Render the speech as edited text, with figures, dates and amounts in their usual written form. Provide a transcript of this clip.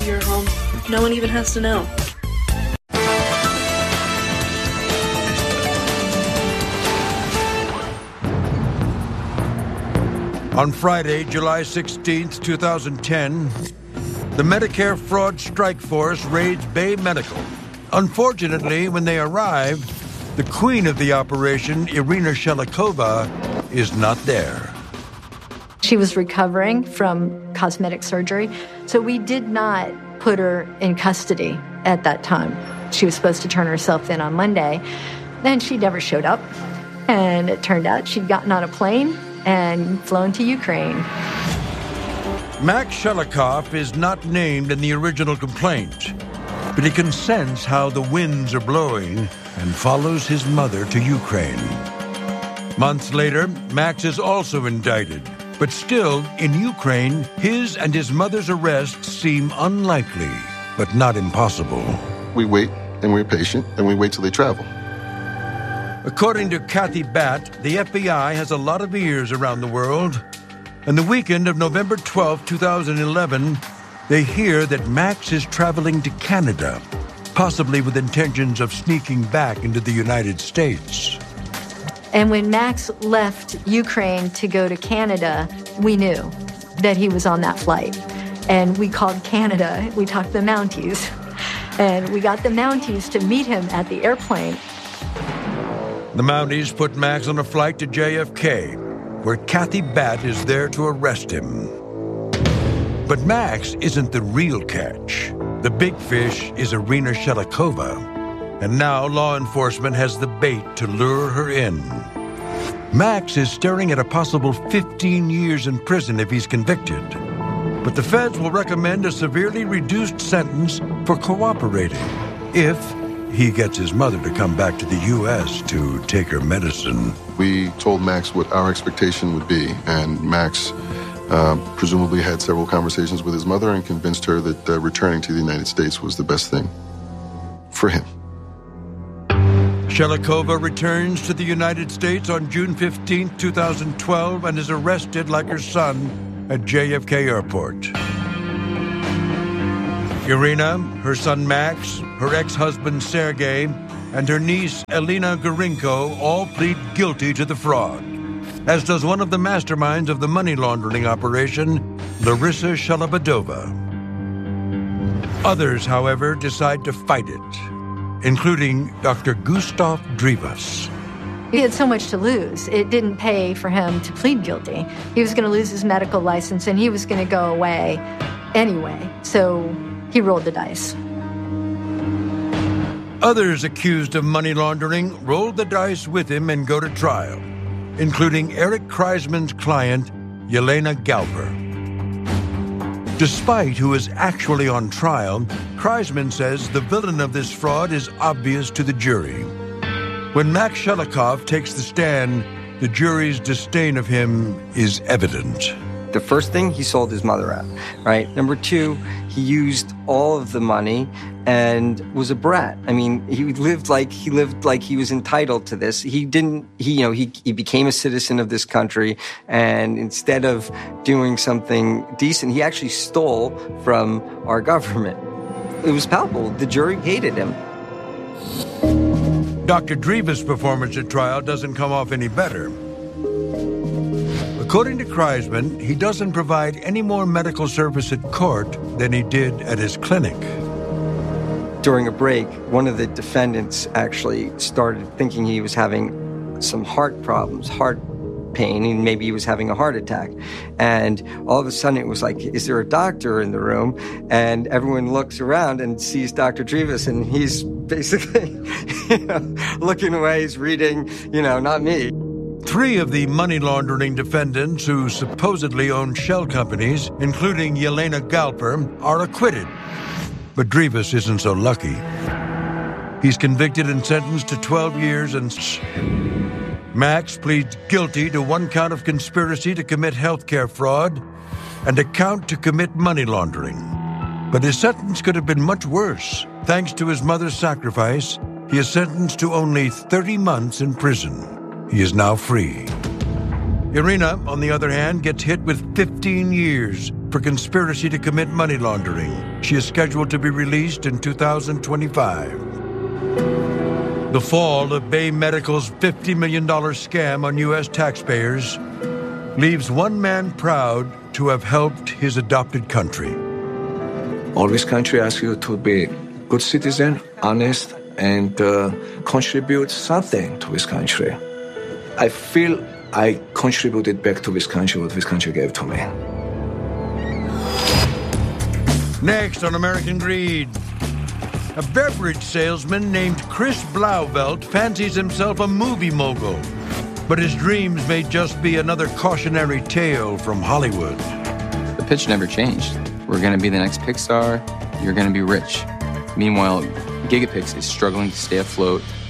your home. No one even has to know. On Friday, July 16th, 2010, the Medicare Fraud Strike Force raids Bay Medical. Unfortunately, when they arrive, the queen of the operation, Irina Shelikova, is not there. She was recovering from cosmetic surgery, so we did not put her in custody at that time. She was supposed to turn herself in on Monday, then she never showed up, and it turned out she'd gotten on a plane and flown to Ukraine. Max Shelikov is not named in the original complaint, but he can sense how the winds are blowing and follows his mother to Ukraine. Months later, Max is also indicted, but still, in Ukraine, his and his mother's arrests seem unlikely, but not impossible. We wait, and we're patient, and we wait till they travel. According to Kathy Batt, the FBI has a lot of ears around the world. And the weekend of November 12, 2011, they hear that Max is traveling to Canada, possibly with intentions of sneaking back into the United States. And when Max left Ukraine to go to Canada, we knew that he was on that flight. And we called Canada, we talked the Mounties, and we got the Mounties to meet him at the airplane. The Mounties put Max on a flight to JFK, where Kathy Batt is there to arrest him. But Max isn't the real catch. The big fish is Irina Shelikova, and now law enforcement has the bait to lure her in. Max is staring at a possible 15 years in prison if he's convicted. But the feds will recommend a severely reduced sentence for cooperating, if he gets his mother to come back to the U.S. to take her medicine. We told Max what our expectation would be, and Max presumably had several conversations with his mother and convinced her that returning to the United States was the best thing for him. Shelikova returns to the United States on June 15, 2012, and is arrested like her son at JFK Airport. Irina, her son Max, her ex-husband Sergei, and her niece Elena Gorinko all plead guilty to the fraud, as does one of the masterminds of the money laundering operation, Larissa Shalabadova. Others, however, decide to fight it, including Dr. Gustav Drivas. He had so much to lose. It didn't pay for him to plead guilty. He was going to lose his medical license, and he was going to go away anyway. So he rolled the dice. Others accused of money laundering rolled the dice with him and go to trial, including Eric Kreisman's client, Yelena Galper. Despite who is actually on trial, Kreisman says the villain of this fraud is obvious to the jury. When Max Shelikov takes the stand, the jury's disdain of him is evident. The first thing, he sold his mother out, right? Number two, he used all of the money and was a brat. I mean, he lived like he was entitled to this. He became a citizen of this country, and instead of doing something decent, he actually stole from our government. It was palpable. The jury hated him. Dr. Drivas' performance at trial doesn't come off any better. According to Kreisman, he doesn't provide any more medical service at court than he did at his clinic. During a break, one of the defendants actually started thinking he was having some heart problems, heart pain, and maybe he was having a heart attack. And all of a sudden it was like, is there a doctor in the room? And everyone looks around and sees Dr. Drivas, and he's basically looking away, he's reading, not me. 3 of the money laundering defendants who supposedly own shell companies, including Yelena Galper, are acquitted. But Drivas isn't so lucky. He's convicted and sentenced to 12 years and... Max pleads guilty to 1 count of conspiracy to commit healthcare fraud and a count to commit money laundering. But his sentence could have been much worse. Thanks to his mother's sacrifice, he is sentenced to only 30 months in prison. He is now free. Irina, on the other hand, gets hit with 15 years for conspiracy to commit money laundering. She is scheduled to be released in 2025. The fall of Bay Medical's $50 million scam on U.S. taxpayers leaves one man proud to have helped his adopted country. All this country asks you to be good citizen, honest, and contribute something to this country. I feel I contributed back to this country what this country gave to me. Next on American Greed, a beverage salesman named Chris Blauvelt fancies himself a movie mogul, but his dreams may just be another cautionary tale from Hollywood. The pitch never changed. We're going to be the next Pixar. You're going to be rich. Meanwhile, Gigapix is struggling to stay afloat.